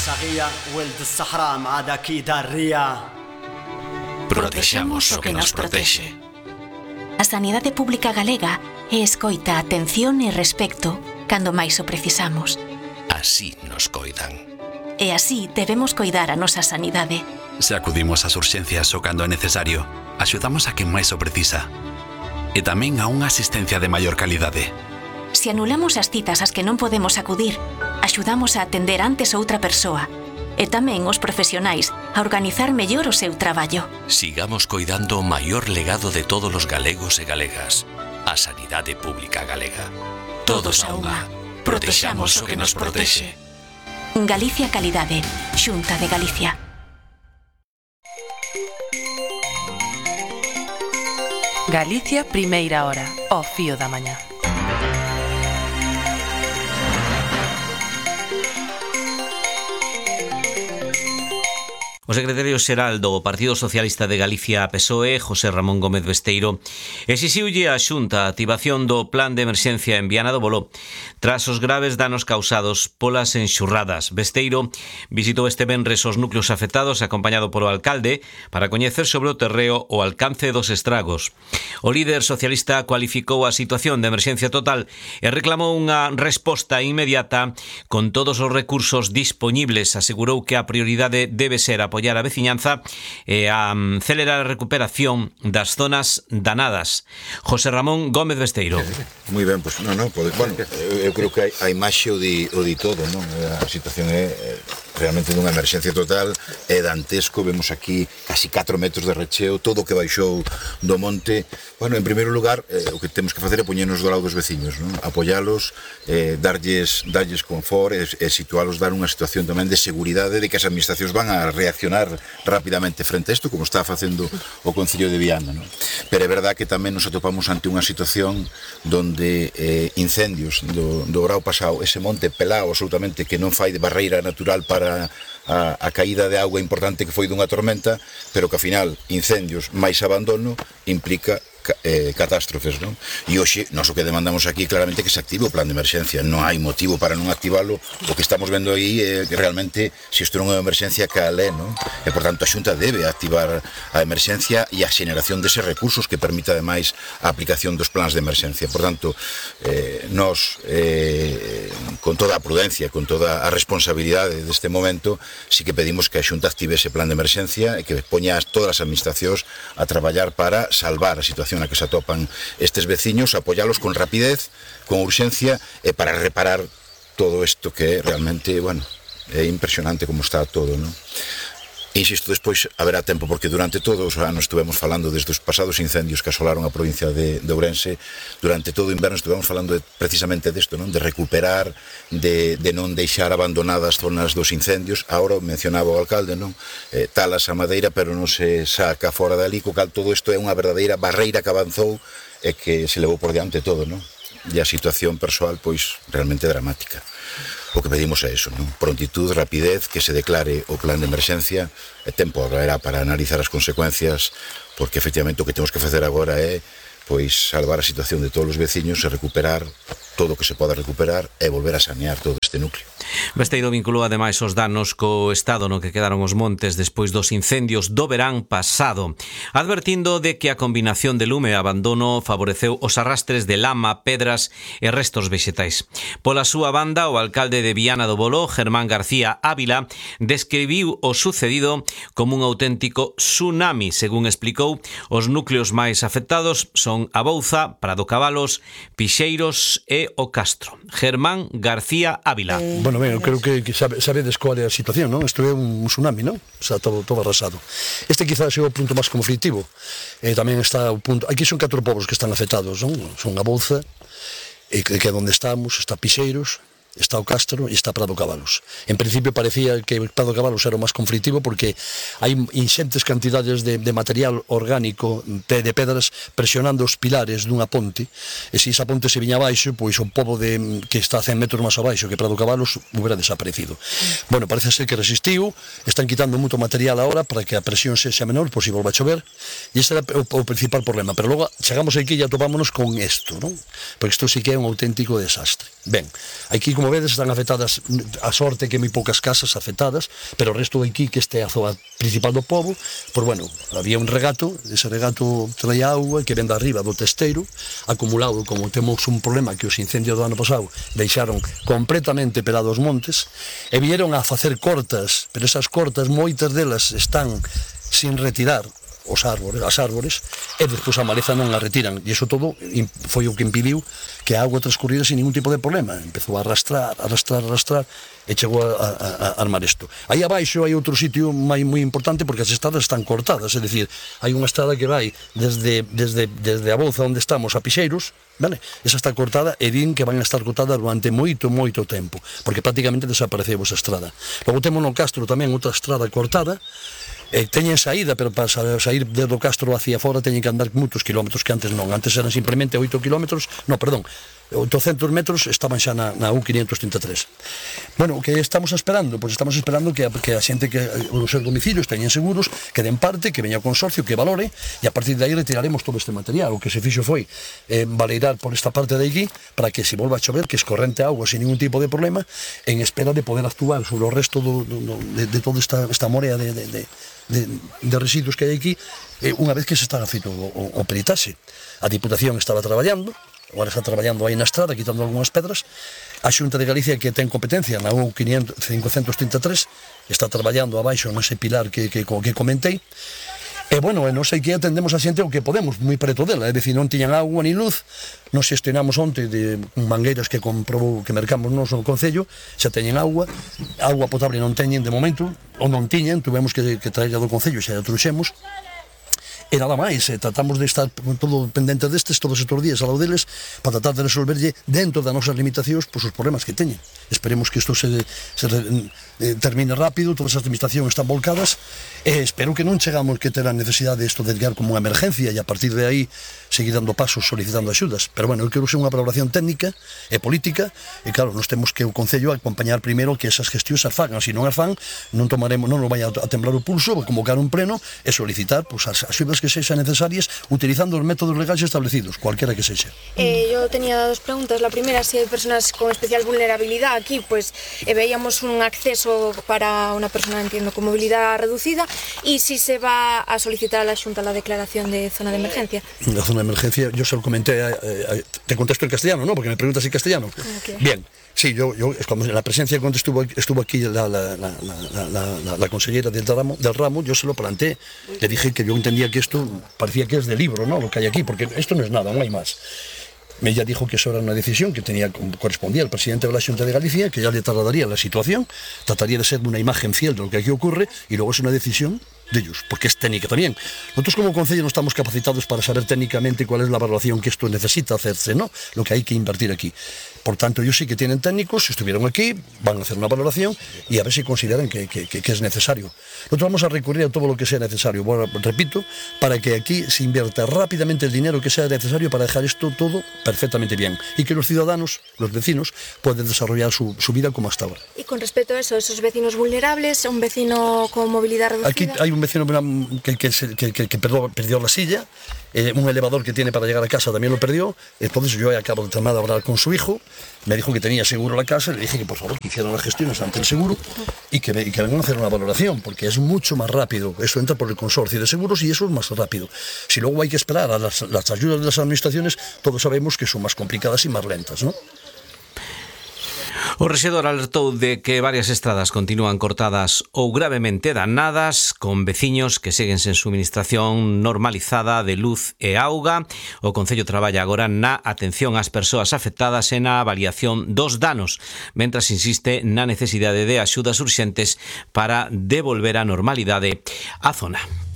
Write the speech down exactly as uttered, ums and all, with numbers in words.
Protexamos o que nos protexe. A sanidade pública galega é escoita, atención e respecto cando máis o precisamos. Así nos coidan. E así debemos coidar a nosa sanidade. Se acudimos ás urxencias o cando é necesario, axudamos a quen máis o precisa. E tamén a unha asistencia de maior calidade. Se anulamos as citas ás que non podemos acudir, axudamos a atender antes outra persoa. E tamén os profesionais a organizar mellor o seu traballo. Sigamos coidando o maior legado de todos os galegos e galegas, a sanidade pública galega. Todos a unha. Protexamos o que nos protexe. Galicia Calidade, Xunta de Galicia. Galicia, primeira hora, ao fío da mañá. O secretario xeral do Partido Socialista de Galicia, P S O E, José Ramón Gómez Besteiro, exixiulle á Xunta a activación do plan de emerxencia en Viana do Boló tras os graves danos causados polas enxurradas. Besteiro visitou este venres os núcleos afectados acompañado polo alcalde para coñecer sobre o terreo o alcance dos estragos. O líder socialista cualificou a situación de emerxencia total e reclamou unha resposta inmediata con todos os recursos dispoñibles. Asegurou que a prioridade debe ser a apoiar a veciñanza e a acelerar a recuperación das zonas danadas. José Ramón Gómez Besteiro. Moi ben, pois, non, non, pode, bueno, eu creo que a imaxe o di, o di todo, non? A situación é realmente dunha emerxencia total, é dantesco, vemos aquí casi catro metros de recheo, todo o que baixou do monte. Bueno, en primeiro lugar, eh, o que temos que facer é poñernos do lado dos veciños, non? Apoialos, eh, darlles, darlles confort e, e situalos, dar unha situación tamén de seguridade de que as administracións van a reaccionar rapidamente frente a isto, como está facendo o Concello de Viana, non? Pero é verdad que tamén nos atopamos ante unha situación donde eh, incendios do, do grau pasado, ese monte pelado absolutamente que non fai de barreira natural para A, a caída de auga importante que foi dunha tormenta, pero que ao final incendios máis abandono implica eh, catástrofes, non? E hoxe, nós o que demandamos aquí claramente que se active o plan de emerxencia, non hai motivo para non activalo. O que estamos vendo aí é que realmente se isto non é unha emerxencia que alé, non? E por tanto a Xunta debe activar a emerxencia e a xeneración deses recursos que permita ademais a aplicación dos plans de emerxencia. Por tanto, eh, nós eh, con toda a prudencia, con toda a responsabilidade deste momento, sí que pedimos que a Xunta active ese plan de emerxencia e que poña todas as administracións a traballar para salvar a situación na que se atopan estes veciños, apoialos con rapidez, con urxencia e para reparar todo isto que realmente, bueno, é impresionante como está todo, non? Insisto, despois haberá tempo, porque durante todos os anos estuvemos falando desde os pasados incendios que asolaron a provincia de, de Ourense, durante todo o inverno estuvemos falando de, precisamente desto, non? De recuperar, de, de non deixar abandonadas zonas dos incendios. Ahora mencionaba o alcalde, non? Eh, talas a madeira, pero non se saca fora dali, co cal todo isto é unha verdadeira barreira que avanzou e que se levou por diante todo, non? E a situación persoal, pois, realmente dramática. O que pedimos é eso, non? Prontitud, rapidez, que se declare o plan de emerxencia e tempo haberá para analizar as consecuencias, porque efectivamente o que temos que facer agora é pois salvar a situación de todos os veciños e recuperar todo o que se poda recuperar e volver a sanear todo este núcleo. Besteiro vinculou ademais os danos co estado no que quedaron os montes despois dos incendios do verán pasado, advertindo de que a combinación de lume e abandono favoreceu os arrastres de lama, pedras e restos vexetais. Pola súa banda, o alcalde de Viana do Boló, Germán García Ávila, describiu o sucedido como un auténtico tsunami. Según explicou, os núcleos máis afectados son a Bouza, Prado Cabalos, Pixeiros e o Castro. Germán García Ávila. Bueno, ben, eu creo que, que sabe, sabedes qual é a situación, non? Isto é un tsunami, non? Está todo, todo arrasado. Este quizás é o punto máis conflictivo. E tamén está o punto... Aquí son catro povos que están afectados, non? Son a Bouza, e que é onde estamos, está Pixeiros, está o Castro e está Prado Cabalos. En principio parecía que Prado Cabalos era o máis conflictivo porque hai inxentes cantidades de, de material orgánico de, de pedras presionando os pilares dunha ponte, e se esa ponte se viña abaixo, pois o pobo de, que está a cen metros máis abaixo que Prado Cabalos hubiera desaparecido. Bueno, parece ser que resistiu, están quitando moito material agora para que a presión sexa menor, por si volva a chover, e este era o, o principal problema. Pero logo chegamos aquí e atopámonos con isto, non? Porque isto sí que é un auténtico desastre. Ben, aquí como como vedes, están afectadas, a sorte que hai moi poucas casas afectadas, pero o resto de aquí, que este é a zona principal do pobo, pois bueno, había un regato, ese regato traía auga que ven de arriba do testeiro, acumulado, como temos un problema que os incendios do ano pasado deixaron completamente pelados montes, e vieron a facer cortas, pero esas cortas, moitas delas están sin retirar os árbores, as árbores, e despois a maleza non a retiran, e iso todo foi o que impediu que a auga transcurrira sin ningún tipo de problema. Empezou a arrastrar, arrastrar, arrastrar, e chegou a, a, a armar isto. Aí abaixo hai outro sitio moi moi importante, porque as estradas están cortadas, é dicir, hai unha estrada que vai desde, desde, desde a Bouza onde estamos a Pixeiros, vale? Esa está cortada e din que van a estar cortadas durante moito, moito tempo, porque prácticamente desapareceu esa estrada. Logo temos no Castro tamén outra estrada cortada, Eh, teñen saída, pero para sair desde o Castro hacia fora teñen que andar moitos kilómetros que antes non, antes eran simplemente oito kilómetros, no, perdón, oitocentos metros estaban xa na, na U quinientos trinta e tres. Bueno, o que estamos esperando? Pois estamos esperando que a, que a xente que os seus domicilios teñen seguros, que den parte, que veña o consorcio, que valore, e a partir de aí retiraremos todo este material. O que se fixo foi eh, valeirar por esta parte de aquí, para que se volva a chover, que escorrente agua sin ningún tipo de problema, en espera de poder actuar sobre o resto do, do, de, de toda esta, esta morea de, de, de De, de residuos que hai aquí, eh, unha vez que se está feito o, o, o peritaxe. A Diputación estaba traballando, agora está traballando aí na estrada, quitando algunhas pedras. A Xunta de Galicia, que ten competencia na U quinientos trinta e tres, está traballando abaixo nese pilar que, que, que comentei. E, bueno, non sei que atendemos a xente o que podemos, moi preto dela, é dicir, non tiñan agua ni luz. Nos gestionamos onte de mangueiras que comprobou que mercamos nos no Concello, xa teñen agua, agua potable non teñen de momento, ou non tiñen, tuvemos que, que traerla do Concello, xa a trouxemos. E nada máis, eh, tratamos de estar todo pendentes destes todos estes días ao lado deles para tratar de resolverlle dentro das nosas limitacións pois, os problemas que teñen. Esperemos que isto se, se eh, termine rápido, todas as administracións están volcadas e espero que non chegamos que ter a necesidade de isto de llegar como unha emergencia e a partir de aí seguir dando pasos solicitando axudas. Pero bueno, eu quero ser unha valoración técnica e política e claro, nos temos que o Concello acompañar primeiro que esas gestións as fagan, se non as fan non tomaremos, non nos vai a temblar o pulso, convocar un pleno e solicitar pois, as axudas que sexan necesarias utilizando os métodos legais establecidos, cualquiera que sexa. Eh, yo tenía dos preguntas. La primera, si hay personas con especial vulnerabilidad aquí, pues eh, veíamos un acceso para una persona, entiendo, con movilidad reducida, y si se va a solicitar a la Xunta la declaración de zona de emergencia. La zona de emergencia, yo se lo comenté, eh, eh, te contesto en castellano, ¿no? Porque me preguntas en castellano. Okay. Bien. Sí, yo, yo cuando en la presencia cuando estuvo, estuvo aquí la, la, la, la, la, la, la consellera del ramo, del ramo, yo se lo planteé, le dije que yo entendía que esto parecía que es de libro, ¿no? Lo que hay aquí, porque esto no es nada, no hay más. Ella dijo que eso era una decisión que tenía, correspondía al presidente de la Xunta de Galicia, que ya le trasladaría la situación, trataría de ser una imagen fiel de lo que aquí ocurre, y luego es una decisión de ellos, porque es técnica también. Nosotros como Concello no estamos capacitados para saber técnicamente cuál es la valoración que esto necesita hacerse, ¿no? Lo que hay que invertir aquí. Por tanto, ellos sí que tienen técnicos, estuvieron aquí, van a hacer una valoración y a ver si consideran que, que, que, que es necesario. Nosotros vamos a recurrir a todo lo que sea necesario, bueno, repito, para que aquí se invierta rápidamente el dinero que sea necesario para dejar esto todo perfectamente bien y que los ciudadanos, los vecinos, puedan desarrollar su, su vida como hasta ahora. Y con respecto a eso, esos vecinos vulnerables, un vecino con movilidad reducida... Aquí hay un vecino que, que, que, que, que perdió, perdió la silla, eh, un elevador que tiene para llegar a casa también lo perdió, entonces yo acabo de terminar de hablar con su hijo, me dijo que tenía seguro la casa, le dije que por favor que hicieran las gestiones ante el seguro y que, y que vengan a hacer una valoración, porque es mucho más rápido, eso entra por el consorcio de seguros y eso es más rápido. Si luego hay que esperar a las, las ayudas de las administraciones, todos sabemos que son más complicadas y más lentas, ¿no? O rexedor alertou de que varias estradas continúan cortadas ou gravemente danadas, con veciños que seguen sen suministración normalizada de luz e auga. O Concello traballa agora na atención ás persoas afectadas e na avaliación dos danos, mentras insiste na necesidade de axudas urxentes para devolver a normalidade á zona.